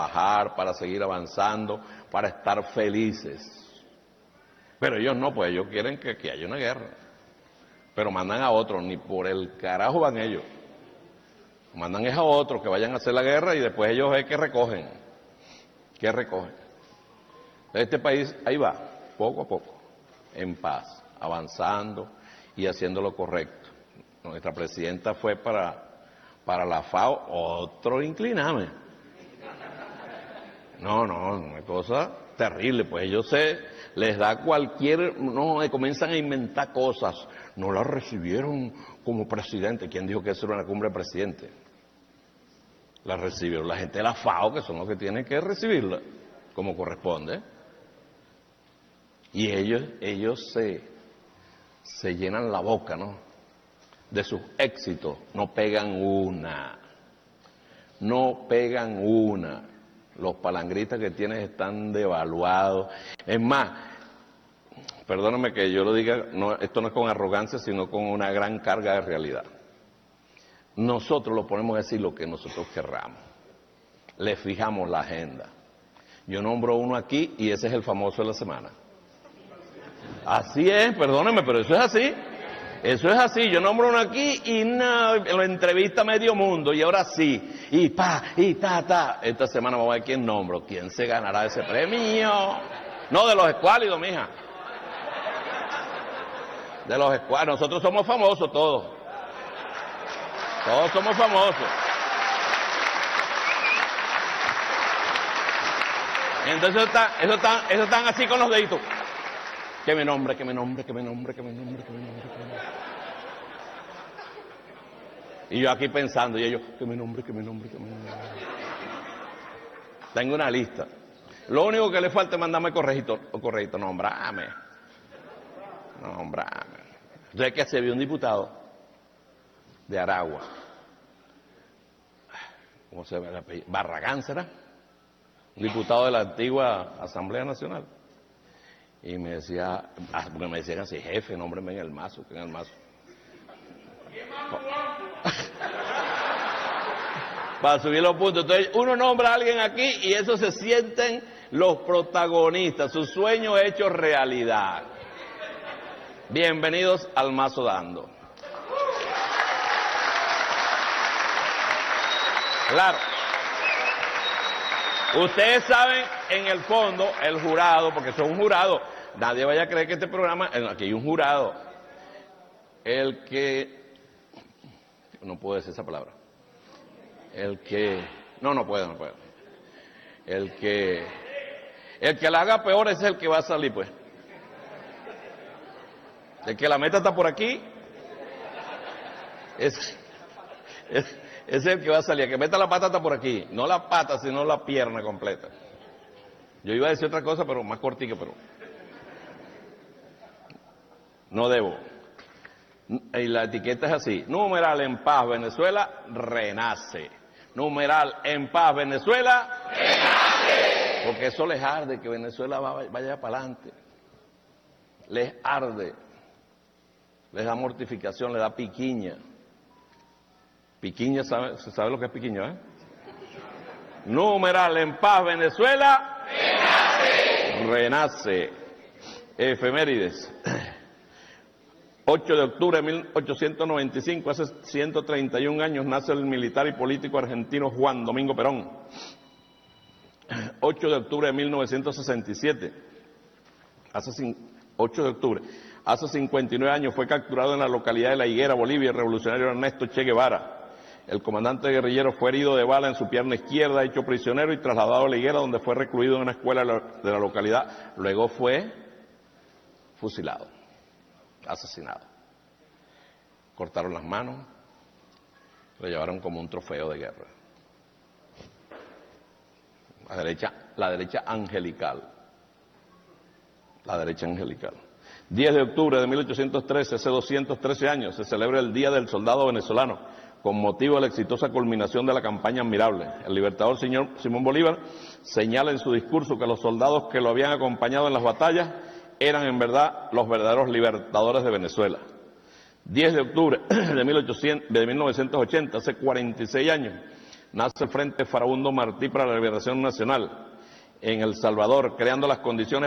trabajar, para seguir avanzando, para estar felices. Pero ellos no, pues ellos quieren que haya una guerra. Pero mandan a otros, ni por el carajo van ellos. Mandan es a otros que vayan a hacer la guerra y después ellos ven que recogen. ¿Qué recogen? Este país ahí va, poco a poco, en paz, avanzando y haciendo lo correcto. Nuestra presidenta fue para la FAO, otro incliname. No, una cosa terrible, pues ellos les da cualquier, no, comienzan a inventar cosas. No la recibieron como presidente. ¿Quién dijo que eso era una cumbre de presidente? La recibieron la gente de la FAO, que son los que tienen que recibirla, como corresponde. Y ellos se llenan la boca, ¿no?, de sus éxitos. No pegan una. Los palangritas que tienes están devaluados. Es más, perdóname que yo lo diga, no, esto no es con arrogancia, sino con una gran carga de realidad. Nosotros lo ponemos a decir lo que nosotros querramos. Le fijamos la agenda. Yo nombro uno aquí y ese es el famoso de la semana. Así es, perdóneme, pero eso es así. Eso es así, yo nombro uno aquí y no, lo entrevista medio mundo y ahora sí, y ta. Esta semana vamos a ver quién nombro, quién se ganará ese premio. No, de los escuálidos, mija. De los escuálidos, nosotros somos famosos todos. Todos somos famosos. Entonces eso están así con los deditos. Que me nombre. Y yo aquí pensando, y ellos, que me nombre. Tengo una lista. Lo único que le falta es mandarme correjito, nombrame. Entonces, que se vio un diputado de Aragua. ¿Cómo se llama el apellido? Barragán, ¿será? Un diputado de la antigua Asamblea Nacional. Y me decía, porque me decían así, jefe, nómbreme en el mazo, para subir los puntos. Entonces uno nombra a alguien aquí y eso se sienten los protagonistas, sus sueños hechos realidad. Bienvenidos al Mazo Dando. Claro. Ustedes saben, en el fondo, el jurado, porque son un jurado, nadie vaya a creer que este programa, aquí hay un jurado, el que, no puedo decir esa palabra, no puedo, el que la haga peor es el que va a salir, pues. El que la meta está por aquí, es el que va a salir. El que meta la pata está por aquí. No la pata, sino la pierna completa. Yo iba a decir otra cosa, pero más cortica, pero no debo. Y la etiqueta es así. Numeral en paz, Venezuela renace. Numeral en paz, Venezuela renace. Porque eso les arde, que Venezuela vaya para adelante. Les arde. Les da mortificación, les da piquiña. Piquiña, ¿se sabe lo que es piquiña, Numeral en paz, Venezuela renace. Efemérides. 8 de octubre de 1895, hace 131 años, nace el militar y político argentino Juan Domingo Perón. 8 de octubre de 1967, 8 de octubre, hace 59 años fue capturado en la localidad de La Higuera, Bolivia, el revolucionario Ernesto Che Guevara. El comandante guerrillero fue herido de bala en su pierna izquierda, hecho prisionero y trasladado a La Higuera, donde fue recluido en una escuela de la localidad. Luego fue fusilado, asesinado. Cortaron las manos, lo llevaron como un trofeo de guerra. La derecha angelical. 10 de octubre de 1813, hace 213 años, se celebra el Día del Soldado Venezolano, con motivo de la exitosa culminación de la campaña Admirable. El libertador señor Simón Bolívar señala en su discurso que los soldados que lo habían acompañado en las batallas eran en verdad los verdaderos libertadores de Venezuela. 10 de octubre de 1980, hace 46 años, nace el Frente Farabundo Martí para la Liberación Nacional en El Salvador, creando las condiciones